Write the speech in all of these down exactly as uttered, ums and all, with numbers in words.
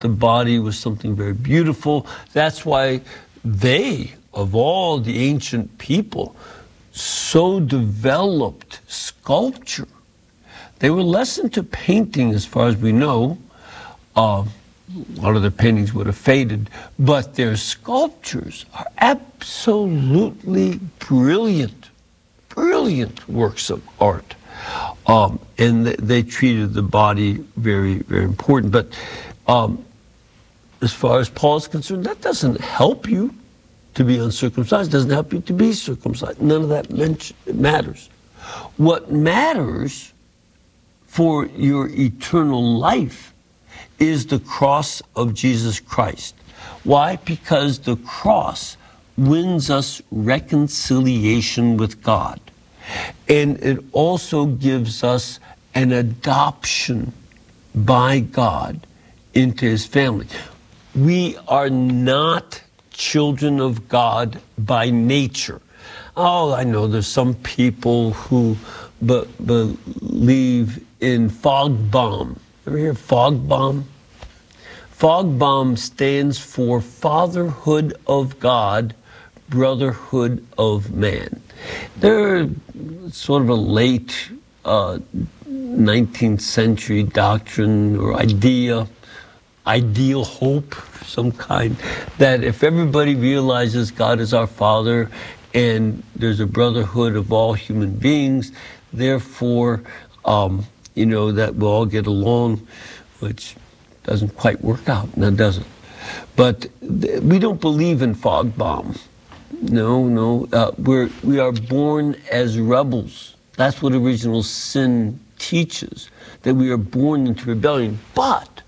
the body was something very beautiful. That's why they, of all the ancient people, so developed sculpture. They were less into painting, as far as we know. Uh, a lot of their paintings would have faded, but their sculptures are absolutely brilliant, brilliant works of art. Um, and th they treated the body very, very important. But um, as far as Paul is concerned, that doesn't help you to be uncircumcised, doesn't help you to be circumcised. None of that matters. What matters for your eternal life is the cross of Jesus Christ. Why? Because the cross wins us reconciliation with God. And it also gives us an adoption by God into his family. We are not children of God by nature. Oh, I know there's some people who be believe in fog bomb. Ever hear fog bomb? Fog bomb stands for fatherhood of God, brotherhood of man. They're sort of a late uh, nineteenth century doctrine or idea, ideal hope of some kind, that if everybody realizes God is our Father and there's a brotherhood of all human beings, therefore, um, you know, that we'll all get along, which doesn't quite work out, now does it? But we don't believe in fog bomb. No, no, uh, we're, we are born as rebels. That's what original sin teaches, that we are born into rebellion. But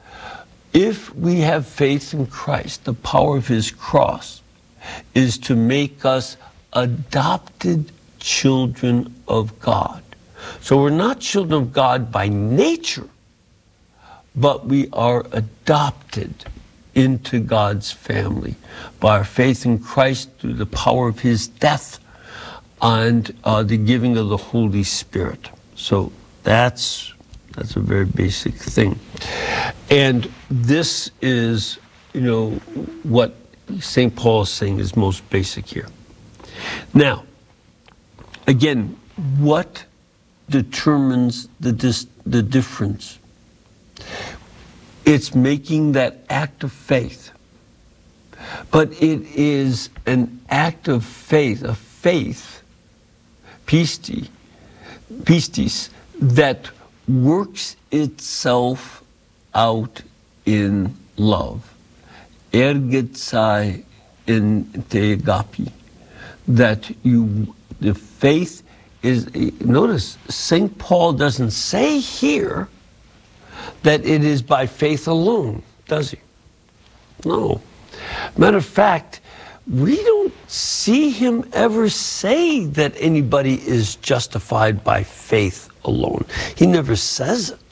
if we have faith in Christ, the power of his cross is to make us adopted children of God. So we're not children of God by nature, but we are adopted into God's family by our faith in Christ through the power of his death and uh, the giving of the Holy Spirit. So that's that's a very basic thing. And this is, you know, what Saint Paul is saying is most basic here. Now, again, what determines the dis the difference? It's making that act of faith. But it is an act of faith, a faith, pistis, pistis, that works itself out in love. Ergetsai in te agapi. That you, the faith is, notice, Saint Paul doesn't say here that it is by faith alone, does he? No. Matter of fact, we don't see him ever say that anybody is justified by faith alone. He never says it.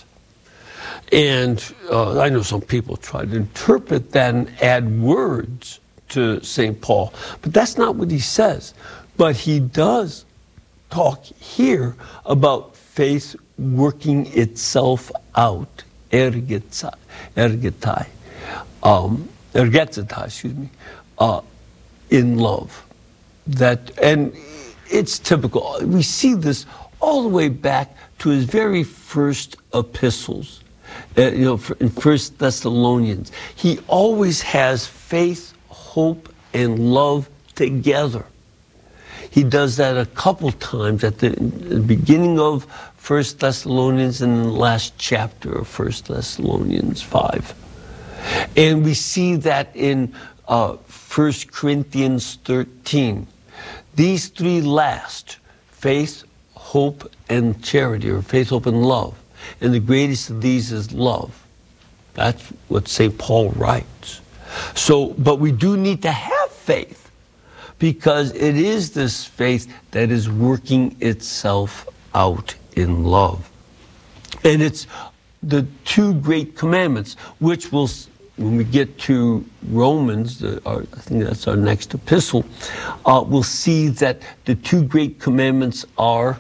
And uh, I know some people try to interpret that and add words to Saint Paul, but that's not what he says. But he does talk here about faith working itself out, ergetai, ergetai, um, ergetai, excuse me, uh, in love. That, and it's typical. We see this all the way back to his very first epistles. Uh, you know, in First Thessalonians, he always has faith, hope, and love together. He does that a couple times at the, the beginning of First Thessalonians and in the last chapter of First Thessalonians five. And we see that in uh, First Corinthians thirteen. These three last, faith, hope, and charity, or faith, hope, and love. And the greatest of these is love. That's what Saint Paul writes. So, but we do need to have faith, because it is this faith that is working itself out in love. And it's the two great commandments, which will, when we get to Romans, the, our, I think that's our next epistle, uh, we'll see that the two great commandments are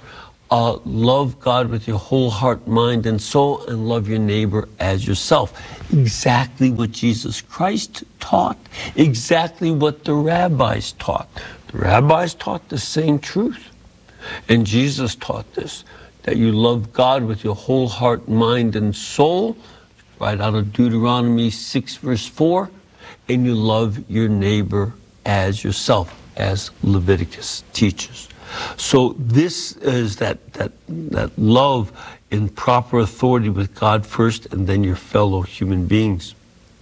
uh, love God with your whole heart, mind, and soul, and love your neighbor as yourself. Exactly what Jesus Christ taught, exactly what the rabbis taught. The rabbis taught the same truth, and Jesus taught this, that you love God with your whole heart, mind, and soul, right out of Deuteronomy six, verse four, and you love your neighbor as yourself, as Leviticus teaches. So this is that, that, that love in proper authority with God first, and then your fellow human beings.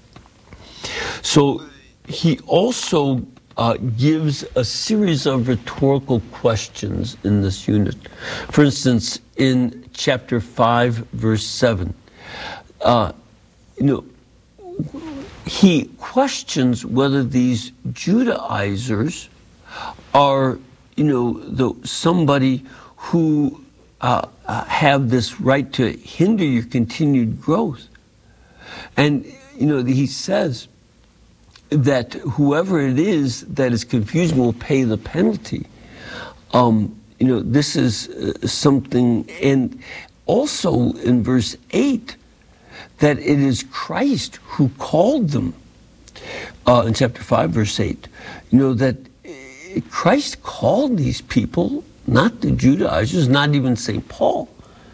So he also uh, gives a series of rhetorical questions in this unit. For instance, in chapter five, verse seven, uh, you know, he questions whether these Judaizers are, you know, the, somebody who uh, uh, have this right to hinder your continued growth. And, you know, he says that whoever it is that is confused will pay the penalty. Um, you know, this is uh, something, and also in verse eight, that it is Christ who called them, uh, in chapter five, verse eight, you know, that Christ called these people, not the Judaizers, not even Saint Paul.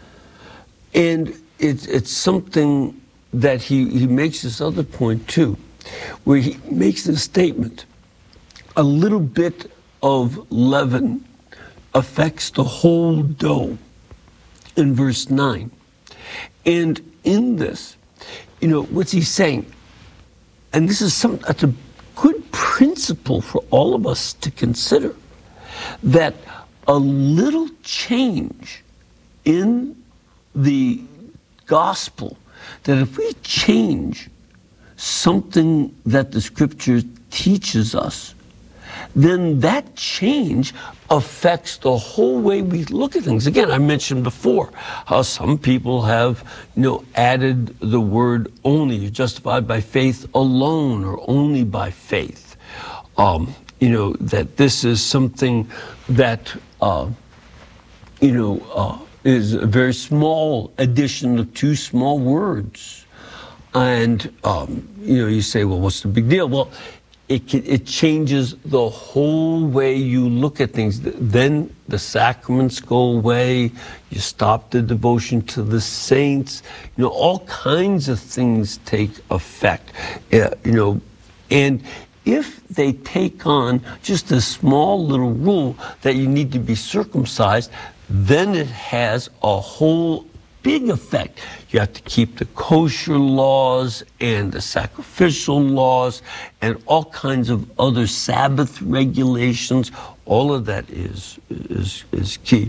And it's, it's something that he, he makes this other point too, where he makes this statement, a little bit of leaven affects the whole dough, in verse nine. And in this, you know, what's he saying? And this is some, that's a good principle for all of us to consider, that a little change in the gospel, that if we change something that the scripture teaches us, then that change affects the whole way we look at things. Again, I mentioned before how some people have, you know, added the word only. You're justified by faith alone, or only by faith. Um, you know, that this is something that, uh, you know, uh, is a very small addition of two small words. And, um, you know, you say, well, what's the big deal? Well, It, can, it changes the whole way you look at things. Then the sacraments go away. You stop the devotion to the saints. You know, all kinds of things take effect. Uh, you know, and if they take on just a small little rule that you need to be circumcised, then it has a whole big effect. You have to keep the kosher laws and the sacrificial laws and all kinds of other Sabbath regulations. All of that is, is, is key.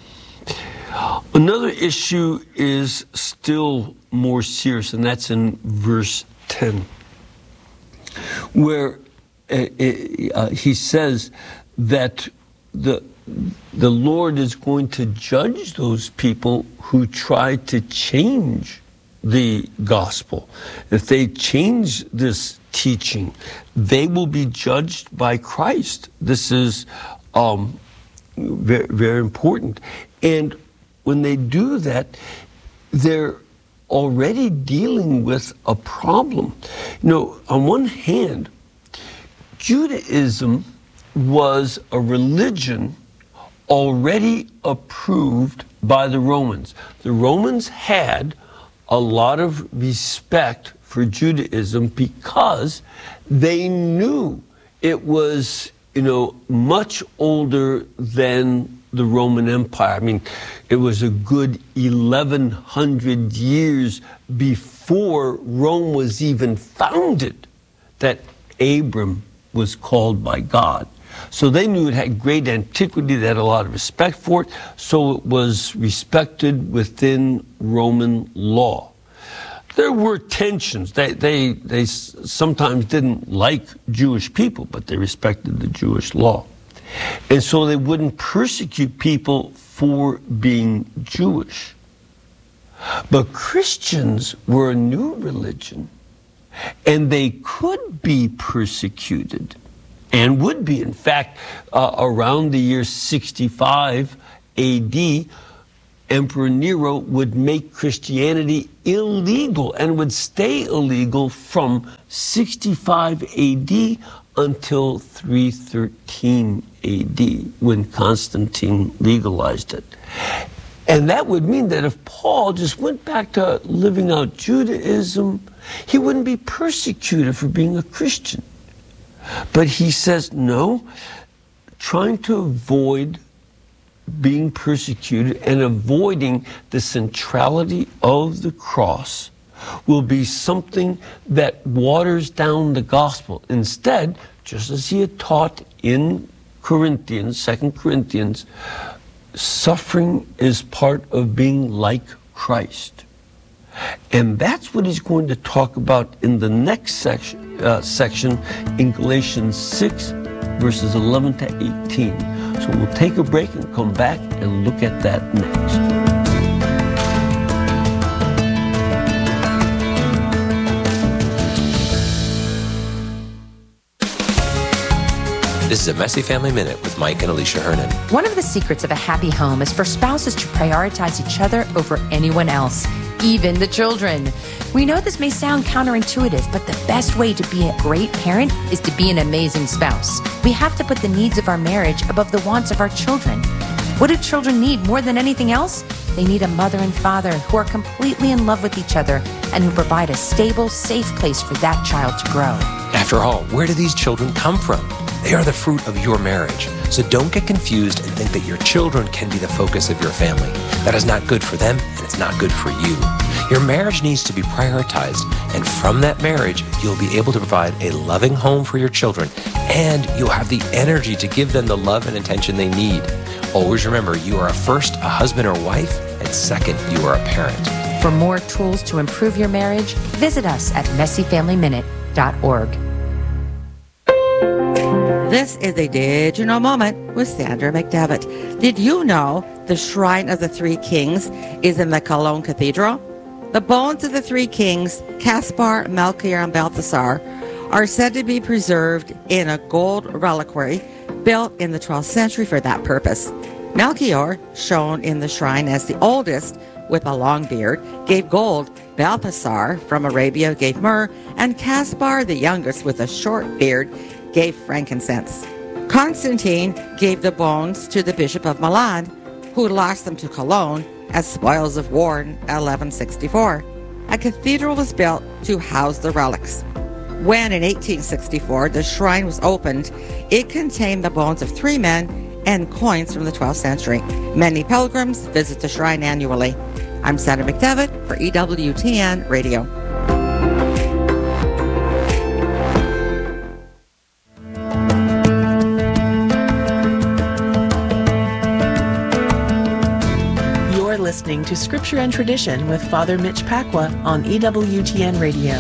Another issue is still more serious, and that's in verse ten, where uh, uh, he says that the the Lord is going to judge those people who try to change the gospel. If they change this teaching, they will be judged by Christ. This is um, very, very important. And when they do that, they're already dealing with a problem. You know, on one hand, Judaism was a religion already approved by the Romans. The Romans had a lot of respect for Judaism because they knew it was, you know, much older than the Roman Empire. I mean, it was a good eleven hundred years before Rome was even founded that Abram was called by God. So they knew it had great antiquity, they had a lot of respect for it, so it was respected within Roman law. There were tensions. They, they, they sometimes didn't like Jewish people, but they respected the Jewish law. And so they wouldn't persecute people for being Jewish. But Christians were a new religion, and they could be persecuted. And would be. In fact, uh, around the year sixty-five A D, Emperor Nero would make Christianity illegal and would stay illegal from sixty-five A D until three thirteen A D when Constantine legalized it. And that would mean that if Paul just went back to living out Judaism, he wouldn't be persecuted for being a Christian. But he says, no, trying to avoid being persecuted and avoiding the centrality of the cross will be something that waters down the gospel. Instead, just as he had taught in Corinthians, Second Corinthians, suffering is part of being like Christ. And that's what he's going to talk about in the next section, uh, section in Galatians six, verses eleven to eighteen. So we'll take a break and come back and look at that next. This is a Messy Family Minute with Mike and Alicia Hernan. One of the secrets of a happy home is for spouses to prioritize each other over anyone else, even the children. We know this may sound counterintuitive, but the best way to be a great parent is to be an amazing spouse. We have to put the needs of our marriage above the wants of our children. What do children need more than anything else? They need a mother and father who are completely in love with each other and who provide a stable, safe place for that child to grow. After all, where do these children come from? They are the fruit of your marriage. So don't get confused and think that your children can be the focus of your family. That is not good for them, and it's not good for you. Your marriage needs to be prioritized, and from that marriage, you'll be able to provide a loving home for your children, and you'll have the energy to give them the love and attention they need. Always remember, you are first a husband or wife, and second, you are a parent. For more tools to improve your marriage, visit us at messy family minute dot org. This is a Did You Know moment with Sandra McDevitt. Did you know the Shrine of the Three Kings is in the Cologne Cathedral? The bones of the three kings, Caspar, Melchior, and Balthasar, are said to be preserved in a gold reliquary built in the twelfth century for that purpose. Melchior, shown in the shrine as the oldest with a long beard, gave gold. Balthasar from Arabia gave myrrh, and Caspar, the youngest with a short beard, gave frankincense. Constantine gave the bones to the Bishop of Milan, who lost them to Cologne as spoils of war in eleven sixty-four. A cathedral was built to house the relics. When in eighteen sixty-four the shrine was opened, it contained the bones of three men and coins from the twelfth century. Many pilgrims visit the shrine annually. I'm Sandra McDevitt for E W T N Radio. Listening to Scripture and Tradition with Father Mitch Pacwa on E W T N Radio.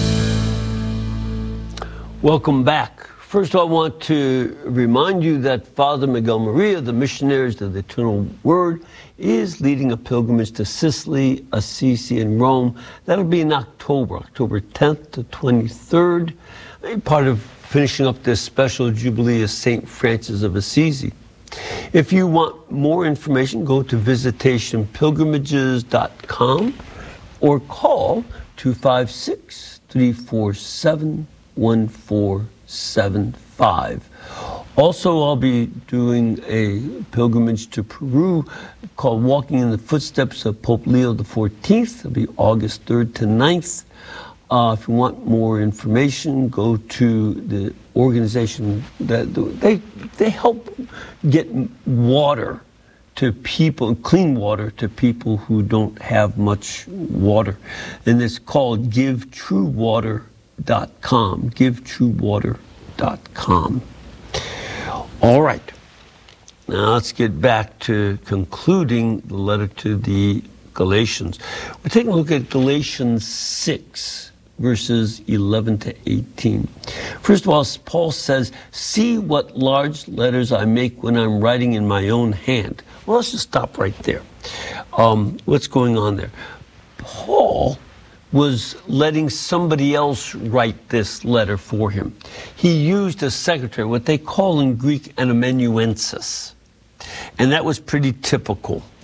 Welcome back. First, I want to remind you that Father Miguel Maria, the Missionaries of the Eternal Word, is leading a pilgrimage to Sicily, Assisi, and Rome. That'll be in October, October tenth to twenty-third, part of finishing up this special Jubilee of Saint Francis of Assisi. If you want more information, go to visitation pilgrimages dot com or call two five six, three four seven, one four seven five. Also, I'll be doing a pilgrimage to Peru called Walking in the Footsteps of Pope Leo the fourteenth. It'll be August third to ninth. Uh, if you want more information, go to the organization that they they help get water to people, clean water to people who don't have much water, and it's called give true water dot com. give true water dot com. All right, now let's get back to concluding the letter to the Galatians. We're taking a look at Galatians six. Verses eleven to eighteen. First of all, Paul says, see what large letters I make when I'm writing in my own hand. Well, let's just stop right there. Um, what's going on there? Paul was letting somebody else write this letter for him. He used a secretary, what they call in Greek an amanuensis. And that was pretty typical.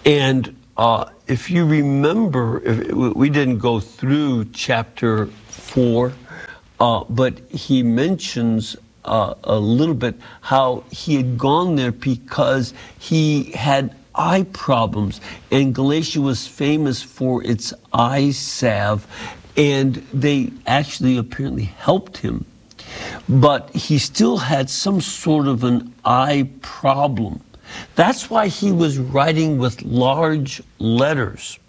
And uh, if you remember, if, we didn't go through chapter four, uh, but he mentions uh, a little bit how he had gone there because he had eye problems. And Galatia was famous for its eye salve, and they actually apparently helped him. But he still had some sort of an eye problem. That's why he was writing with large letters.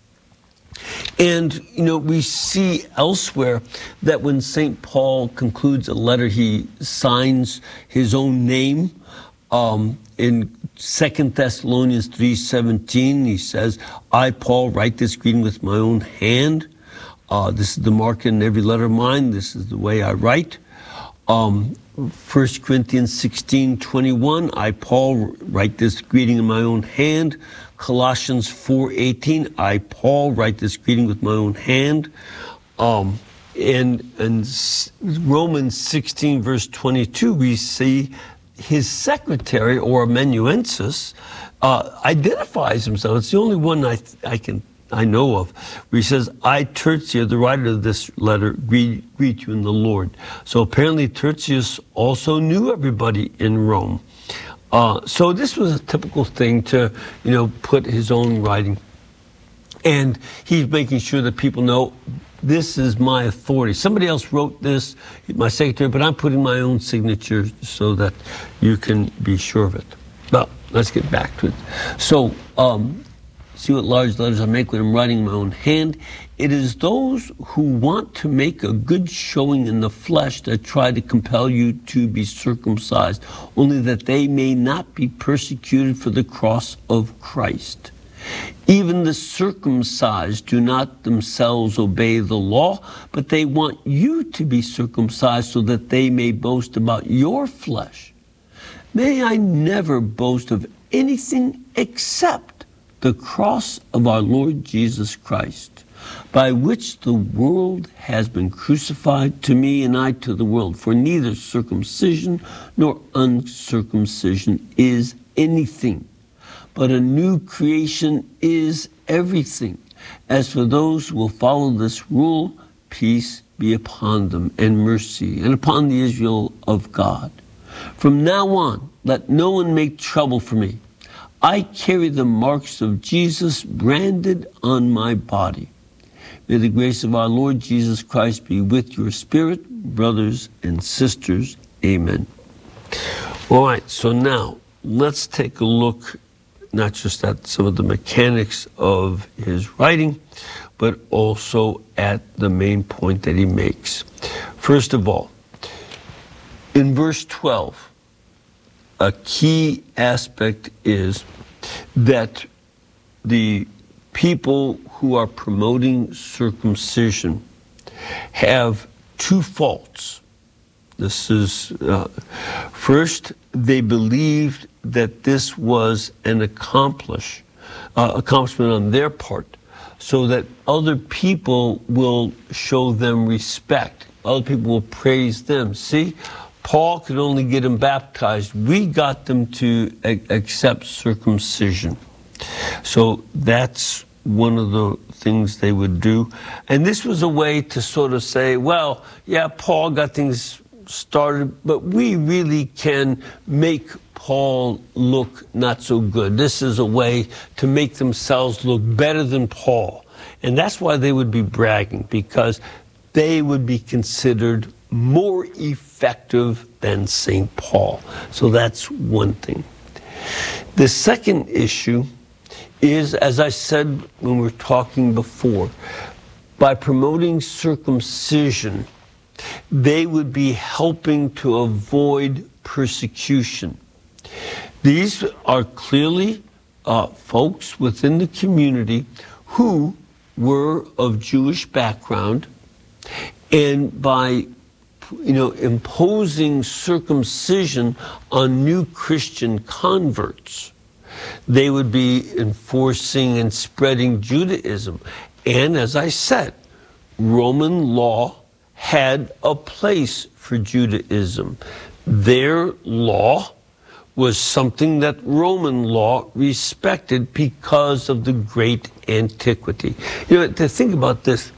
And, you know, we see elsewhere that when Saint Paul concludes a letter, he signs his own name. Um, in Second Thessalonians three seventeen, he says, I, Paul, write this greeting with my own hand. Uh, this is the mark in every letter of mine. This is the way I write. Um, First Corinthians sixteen twenty-one, I, Paul, write this greeting in my own hand. Colossians four eighteen, I, Paul, write this greeting with my own hand. Um, and in Romans sixteen, verse twenty-two, we see his secretary, or amanuensis, uh, identifies himself. It's the only one I, I can I know of, where he says, I, Tertius, the writer of this letter, greet, greet you in the Lord. So apparently Tertius also knew everybody in Rome. Uh, so this was a typical thing to, you know, put his own writing. And he's making sure that people know, this is my authority. Somebody else wrote this, my secretary, but I'm putting my own signature so that you can be sure of it. Well, let's get back to it. So, um, see what large letters I make when I'm writing my own hand. It is those who want to make a good showing in the flesh that try to compel you to be circumcised, only that they may not be persecuted for the cross of Christ. Even the circumcised do not themselves obey the law, but they want you to be circumcised so that they may boast about your flesh. May I never boast of anything except the cross of our Lord Jesus Christ, by which the world has been crucified to me and I to the world. For neither circumcision nor uncircumcision is anything, but a new creation is everything. As for those who will follow this rule, peace be upon them and mercy, and upon the Israel of God. From now on, let no one make trouble for me. I carry the marks of Jesus branded on my body. May the grace of our Lord Jesus Christ be with your spirit, brothers and sisters. Amen. All right, so now let's take a look not just at some of the mechanics of his writing, but also at the main point that he makes. First of all, in verse twelve, a key aspect is that the people who are promoting circumcision have two faults. This is, uh, first, they believed that this was an accomplish, uh, accomplishment on their part, so that other people will show them respect. Other people will praise them. See? Paul could only get them baptized. We got them to a- accept circumcision. So that's one of the things they would do. And this was a way to sort of say, well, yeah, Paul got things started, but we really can make Paul look not so good. This is a way to make themselves look better than Paul. And that's why they would be bragging, because they would be considered more effective than Saint Paul. So that's one thing. The second issue is, as I said when we were talking before, by promoting circumcision, they would be helping to avoid persecution. These are clearly uh, folks within the community who were of Jewish background, and by you know, imposing circumcision on new Christian converts, they would be enforcing and spreading Judaism. And as I said, Roman law had a place for Judaism. Their law was something that Roman law respected because of the great antiquity. You know, to think about this,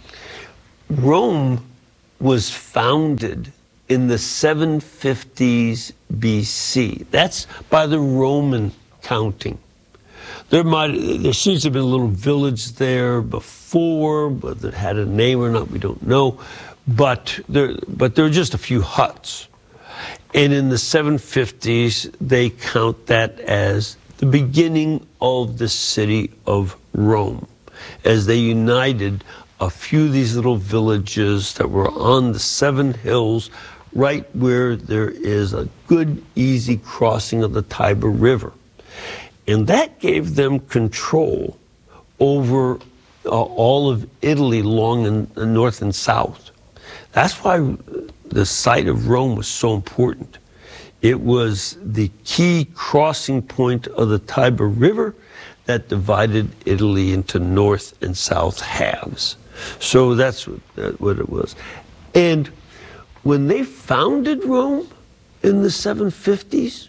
Rome was founded in the seven fifties B C. That's by the Roman counting. There might, there seems to have been a little village there before, whether it had a name or not, we don't know. But there, but there were just a few huts. And in the seven fifties, they count that as the beginning of the city of Rome, as they united a few of these little villages that were on the seven hills, right where there is a good, easy crossing of the Tiber River. And that gave them control over uh, all of Italy along in the north and south. That's why the site of Rome was so important. It was the key crossing point of the Tiber River that divided Italy into north and south halves. So that's what, that, what it was. And when they founded Rome in the seven fifties,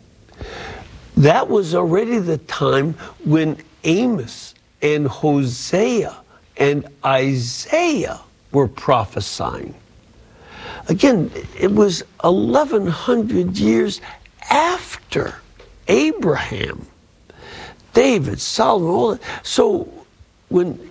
that was already the time when Amos and Hosea and Isaiah were prophesying. Again, it was eleven hundred years after Abraham, David, Solomon, all that. So when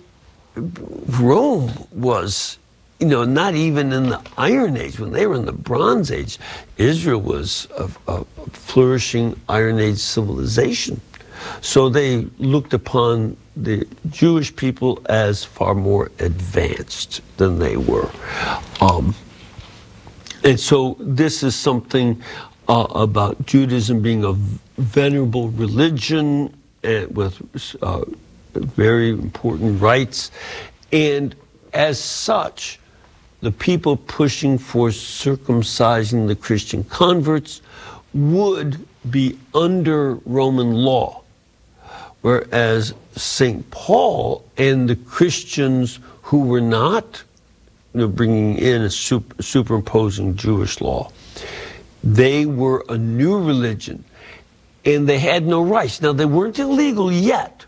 Rome was, you know, not even in the Iron Age, when they were in the Bronze Age, Israel was a, a flourishing Iron Age civilization. So they looked upon the Jewish people as far more advanced than they were. Um, and so this is something uh, about Judaism being a venerable religion and with uh, very important rites. And as such, the people pushing for circumcising the Christian converts would be under Roman law, whereas Saint Paul and the Christians who were not, you know, bringing in a super, superimposing Jewish law, they were a new religion, and they had no rights. Now, they weren't illegal yet,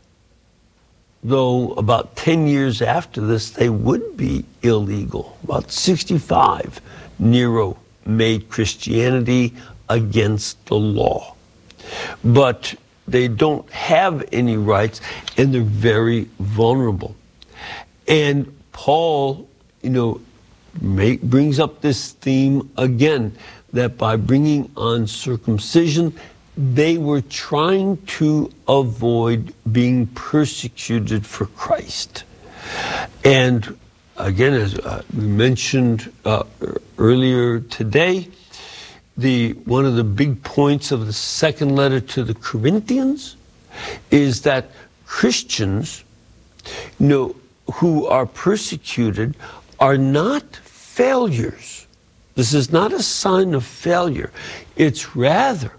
though about ten years after this, they would be illegal. About sixty-five, Nero made Christianity against the law. But they don't have any rights, and they're very vulnerable. And Paul, you know, make, brings up this theme again, that by bringing on circumcision, they were trying to avoid being persecuted for Christ. And again, as uh, we mentioned uh, earlier today, the one of the big points of the second letter to the Corinthians is that Christians, you know, who are persecuted are not failures. This is not a sign of failure. It's rather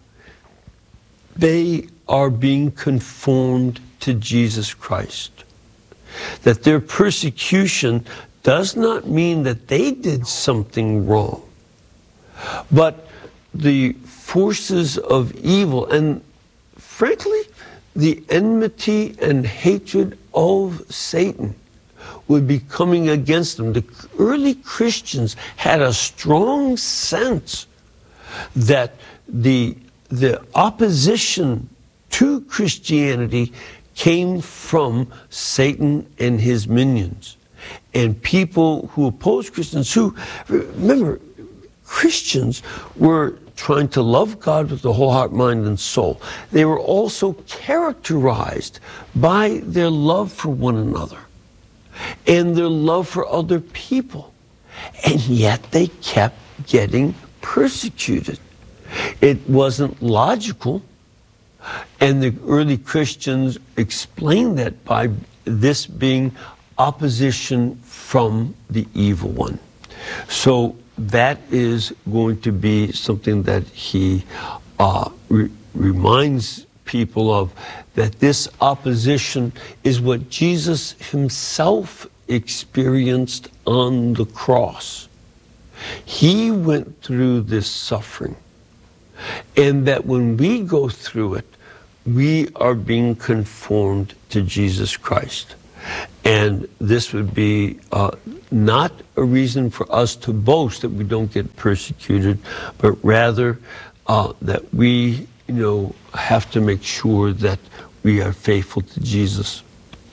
they are being conformed to Jesus Christ. That their persecution does not mean that they did something wrong, but the forces of evil and, frankly, the enmity and hatred of Satan would be coming against them. The early Christians had a strong sense that the the opposition to Christianity came from Satan and his minions. And people who opposed Christians, who, remember, Christians were trying to love God with the whole heart, mind, and soul. They were also characterized by their love for one another and their love for other people. And yet they kept getting persecuted. It wasn't logical. And the early Christians explained that by this being opposition from the evil one. So that is going to be something that he uh, re- reminds people of, that this opposition is what Jesus himself experienced on the cross. He went through this suffering. And that when we go through it, we are being conformed to Jesus Christ. And this would be uh, not a reason for us to boast that we don't get persecuted, but rather uh, that we, you know, have to make sure that we are faithful to Jesus.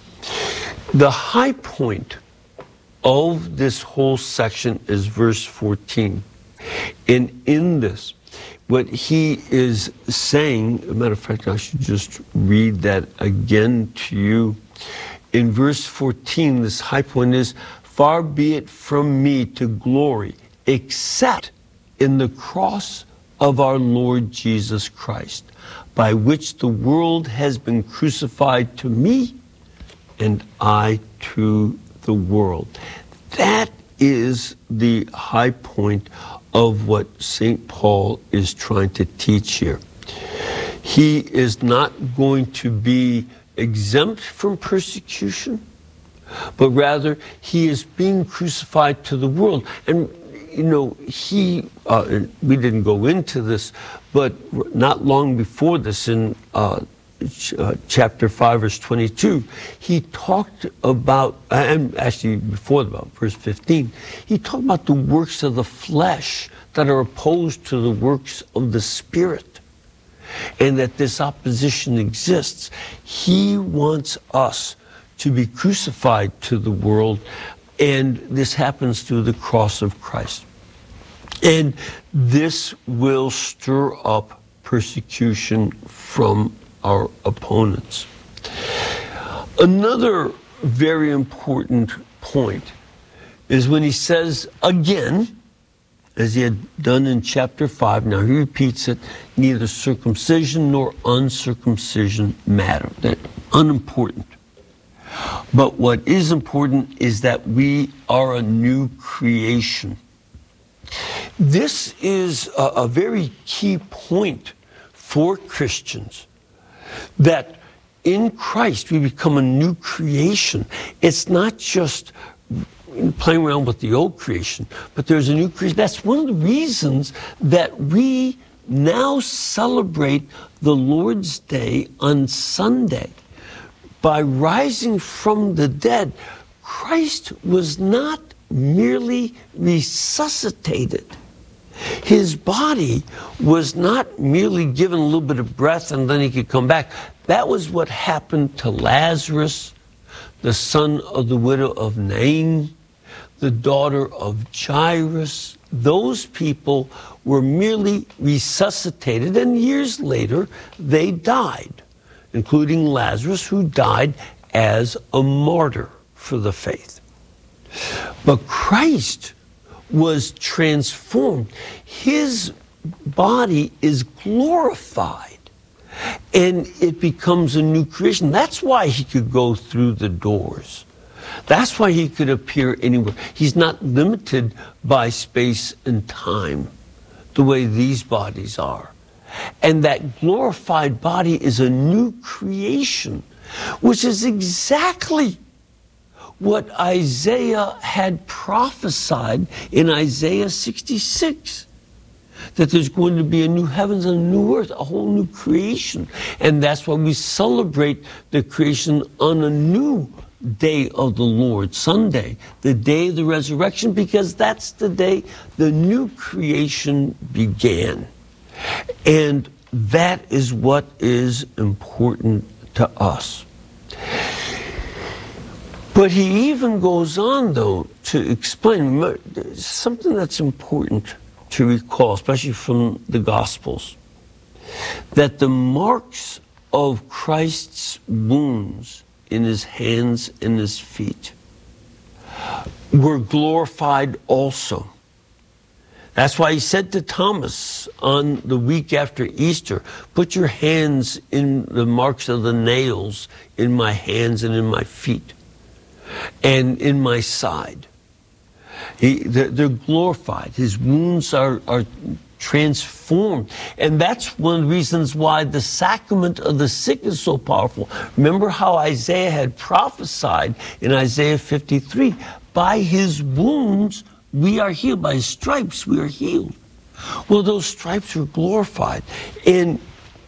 The high point of this whole section is verse fourteen. And in this, what he is saying, as a matter of fact, I should just read that again to you. In verse fourteen, this high point is, far be it from me to glory, except in the cross of our Lord Jesus Christ, by which the world has been crucified to me, and I to the world. That is the high point of what Saint Paul is trying to teach here. He is not going to be exempt from persecution, but rather he is being crucified to the world. And, you know, he, uh, we didn't go into this, but not long before this, in uh, ch- uh, chapter five, verse twenty-two, he talked about, and actually before about verse fifteen, he talked about the works of the flesh that are opposed to the works of the Spirit, and that this opposition exists. He wants us to be crucified to the world, and this happens through the cross of Christ. And this will stir up persecution from our opponents. Another very important point is when he says again, as he had done in chapter five, now he repeats it, neither circumcision nor uncircumcision matter. They're unimportant. But what is important is that we are a new creation. This is a, a very key point for Christians, that in Christ we become a new creation. It's not just playing around with the old creation, but there's a new creation. That's one of the reasons that we now celebrate the Lord's Day on Sunday. By rising from the dead, Christ was not merely resuscitated. His body was not merely given a little bit of breath and then he could come back. That was what happened to Lazarus, the son of the widow of Nain, the daughter of Jairus. Those people were merely resuscitated, and years later they died, including Lazarus, who died as a martyr for the faith. But Christ was transformed. His body is glorified, and it becomes a new creation. That's why he could go through the doors. That's why he could appear anywhere. He's not limited by space and time the way these bodies are. And that glorified body is a new creation, which is exactly what Isaiah had prophesied in Isaiah sixty-six. That there's going to be a new heavens and a new earth, a whole new creation. And that's why we celebrate the creation on a new day of the Lord, Sunday, the day of the resurrection, because that's the day the new creation began. And that is what is important to us. But he even goes on, though, to explain something that's important to recall, especially from the Gospels, that the marks of Christ's wounds in his hands and his feet were glorified also. That's why he said to Thomas on the week after Easter, put your hands in the marks of the nails in my hands and in my feet and in my side. He, they're, they're glorified. His wounds are, are transformed. And that's one of the reasons why the sacrament of the sick is so powerful. Remember how Isaiah had prophesied in Isaiah fifty-three, by his wounds we are healed, by his stripes we are healed. Well, those stripes are glorified. And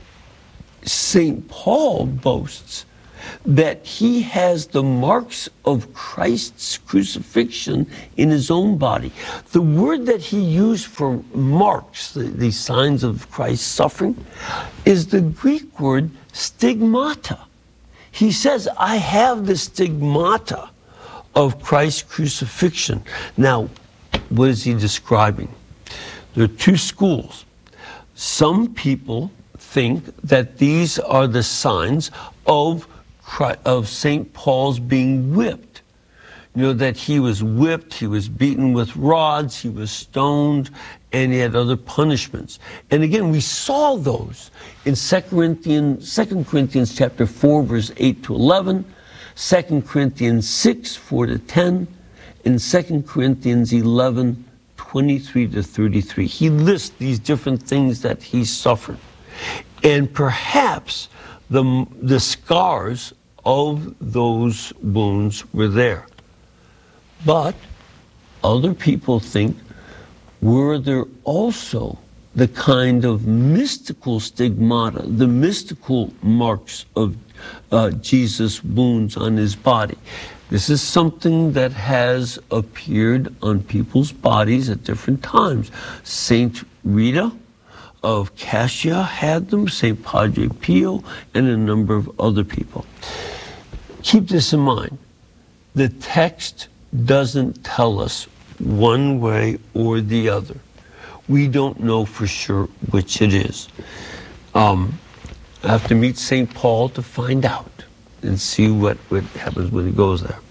Saint Paul boasts that he has the marks of Christ's crucifixion in his own body. The word that he used for marks, the, the signs of Christ's suffering, is the Greek word stigmata. He says, I have the stigmata of Christ's crucifixion. Now, what is he describing? There are two schools. Some people think that these are the signs of of Saint Paul's being whipped. You know, that he was whipped, he was beaten with rods, he was stoned, and he had other punishments. And again, we saw those in Second Corinthians, Second Corinthians chapter four, verse eight to eleven, Second Corinthians six, four to ten, and Second Corinthians eleven, twenty-three to thirty-three. He lists these different things that he suffered. And perhaps the, the scars of those wounds were there. But other people think, were there also the kind of mystical stigmata, the mystical marks of uh, Jesus' wounds on his body? This is something that has appeared on people's bodies at different times. Saint Rita of Cassia had them, Saint Padre Pio, and a number of other people. Keep this in mind. The text doesn't tell us one way or the other. We don't know for sure which it is. Um, I have to meet Saint Paul to find out and see what, what happens when he goes there.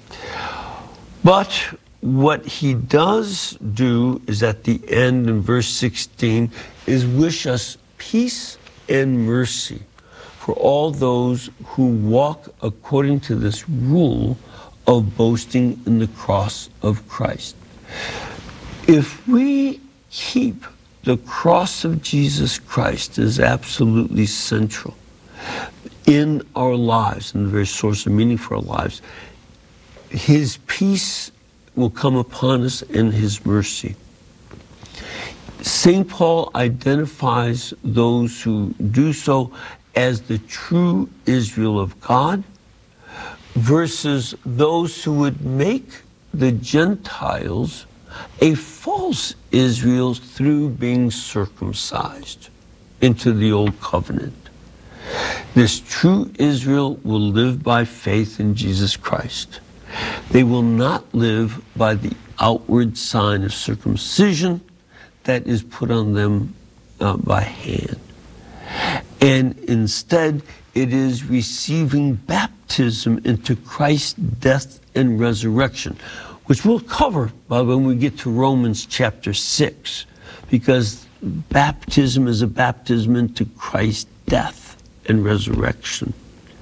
But what he does do is at the end in verse sixteen is wish us peace and mercy for all those who walk according to this rule of boasting in the cross of Christ. If we keep the cross of Jesus Christ as absolutely central in our lives, and the very source of meaning for our lives, his peace will come upon us and his mercy. Saint Paul identifies those who do so as the true Israel of God versus those who would make the Gentiles a false Israel through being circumcised into the old covenant. This true Israel will live by faith in Jesus Christ. They will not live by the outward sign of circumcision that is put on them uh, by hand. And instead, it is receiving baptism into Christ's death and resurrection, which we'll cover by when we get to Romans chapter six, because baptism is a baptism into Christ's death and resurrection.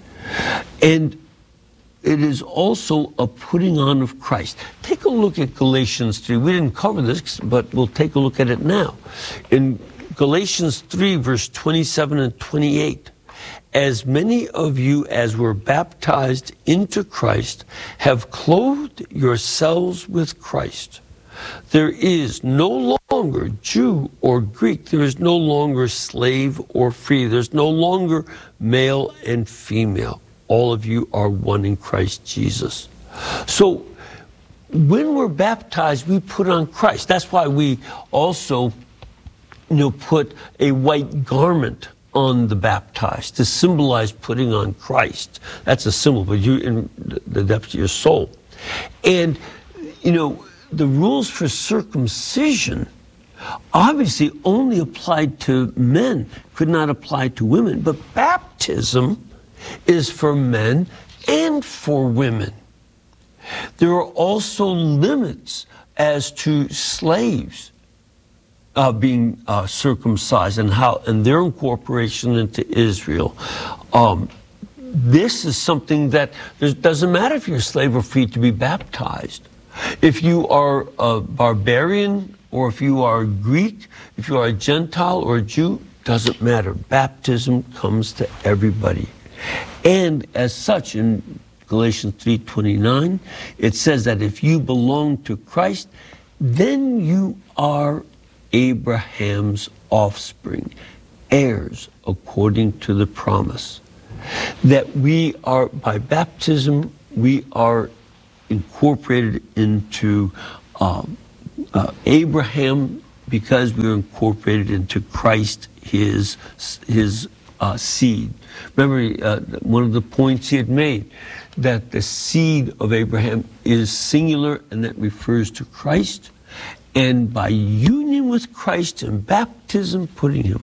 And it is also a putting on of Christ. Take a look at Galatians three. We didn't cover this, but we'll take a look at it now. In Galatians three, verse twenty-seven and twenty-eight, as many of you as were baptized into Christ have clothed yourselves with Christ. There is no longer Jew or Greek. There is no longer slave or free. There's no longer male and female. All of you are one in Christ Jesus. So when we're baptized, we put on Christ. That's why we also, you know, put a white garment on the baptized to symbolize putting on Christ. That's a symbol, but you in the depths of your soul. And, you know, the rules for circumcision obviously only applied to men, could not apply to women. But baptism is for men and for women. There are also limits as to slaves uh, being uh, circumcised and how and their incorporation into Israel. Um, this is something that it doesn't matter if you're a slave or free to be baptized. If you are a barbarian or if you are Greek, if you are a Gentile or a Jew, doesn't matter. Baptism comes to everybody. And as such, in Galatians three twenty-nine, it says that if you belong to Christ, then you are Abraham's offspring, heirs according to the promise. That we are, by baptism, we are incorporated into um, uh, Abraham because we are incorporated into Christ, his, his uh, seed. Remember, uh, one of the points he had made, that the seed of Abraham is singular and that refers to Christ. And by union with Christ and baptism, putting him